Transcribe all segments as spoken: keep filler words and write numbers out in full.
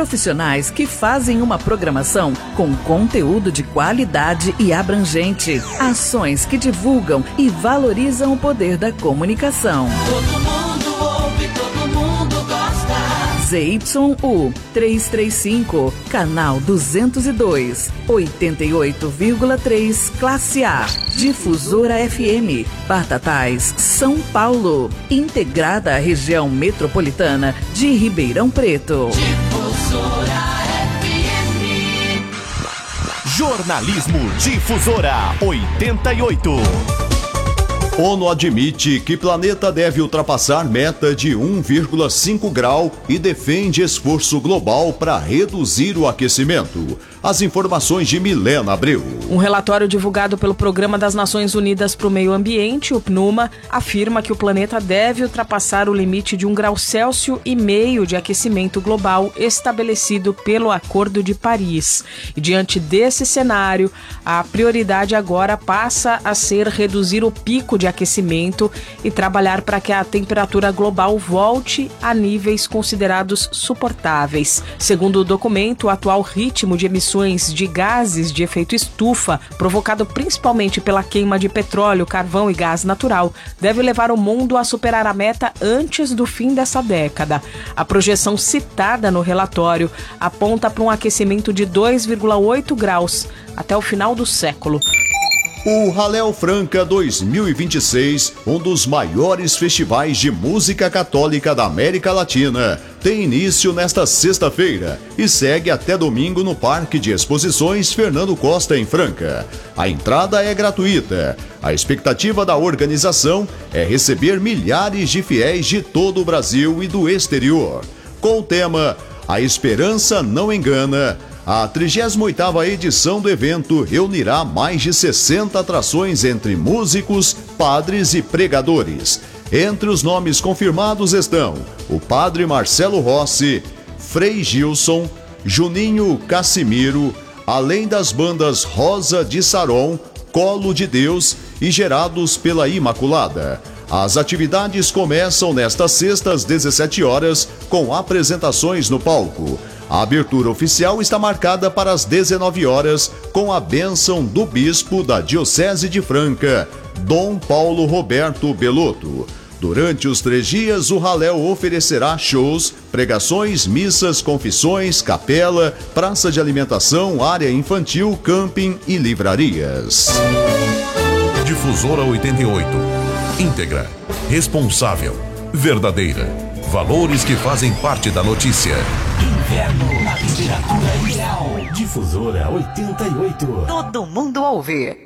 Profissionais que fazem uma programação com conteúdo de qualidade e abrangente. Ações que divulgam e valorizam o poder da comunicação. Todo mundo ouve, todo mundo gosta. Z Y U trezentos e trinta e cinco, canal duzentos e dois, oitenta e oito vírgula três, classe A. Difusora F M, Batatais, São Paulo. Integrada à região metropolitana de Ribeirão Preto. Difusora F M. Jornalismo Difusora oitenta e oito. ONU admite que planeta deve ultrapassar meta de um vírgula cinco grau e defende esforço global para reduzir o aquecimento. As informações de Milena Abreu. Um relatório divulgado pelo Programa das Nações Unidas para o Meio Ambiente, o P N U M A, afirma que o planeta deve ultrapassar o limite de um grau Celsius e meio de aquecimento global estabelecido pelo Acordo de Paris. E diante desse cenário, a prioridade agora passa a ser reduzir o pico de aquecimento e trabalhar para que a temperatura global volte a níveis considerados suportáveis. Segundo o documento, o atual ritmo de emissões de gases de efeito estufa, provocado principalmente pela queima de petróleo, carvão e gás natural, deve levar o mundo a superar a meta antes do fim dessa década. A projeção citada no relatório aponta para um aquecimento de dois vírgula oito graus até o final do século. O Halel Franca dois mil e vinte e seis, um dos maiores festivais de música católica da América Latina, tem início nesta sexta-feira e segue até domingo no Parque de Exposições Fernando Costa, em Franca. A entrada é gratuita. A expectativa da organização é receber milhares de fiéis de todo o Brasil e do exterior. Com o tema A Esperança Não Engana, a trigésima oitava edição do evento reunirá mais de sessenta atrações entre músicos, padres e pregadores. Entre os nomes confirmados estão o padre Marcelo Rossi, Frei Gilson, Juninho Cassimiro, além das bandas Rosa de Saron, Colo de Deus e Gerados pela Imaculada. As atividades começam nesta sexta às dezessete horas, com apresentações no palco. A abertura oficial está marcada para as dezenove horas, com a bênção do bispo da Diocese de Franca, Dom Paulo Roberto Belotto. Durante os três dias, o Halel oferecerá shows, pregações, missas, confissões, capela, praça de alimentação, área infantil, camping e livrarias. Difusora oitenta e oito. Íntegra, responsável, verdadeira. Valores que fazem parte da notícia. Inverno na temperatura ideal. Difusora oitenta e oito. Todo mundo ouve.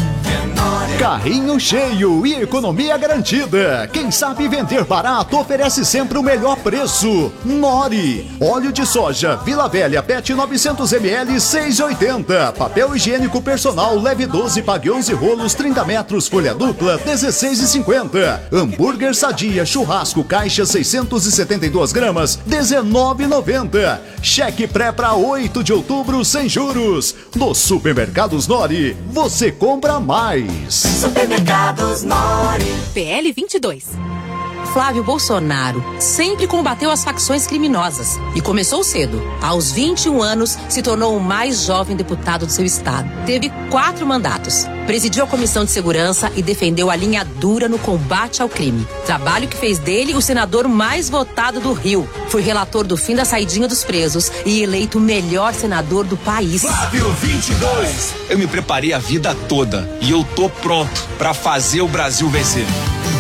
Carrinho cheio e economia garantida. Quem sabe vender barato oferece sempre o melhor preço. Nori. Óleo de soja Vila Velha P E T novecentos mililitros, seis reais e oitenta centavos. Papel higiênico personal leve doze, pague onze rolos, trinta metros, folha dupla, dezesseis reais e cinquenta centavos. Hambúrguer Sadia churrasco caixa seiscentos e setenta e duas gramas, dezenove reais e noventa centavos. Cheque pré para oito de outubro sem juros. Nos supermercados Nori, você compra mais. Supermercados Nori. P L vinte e dois. Flávio Bolsonaro sempre combateu as facções criminosas e começou cedo. Aos vinte e um anos, se tornou o mais jovem deputado do seu estado. Teve quatro mandatos. Presidiu a Comissão de Segurança e defendeu a linha dura no combate ao crime. Trabalho que fez dele o senador mais votado do Rio. Foi relator do fim da saidinha dos presos e eleito o melhor senador do país. Flávio vinte e dois. Eu me preparei a vida toda e eu tô pronto pra fazer o Brasil vencer.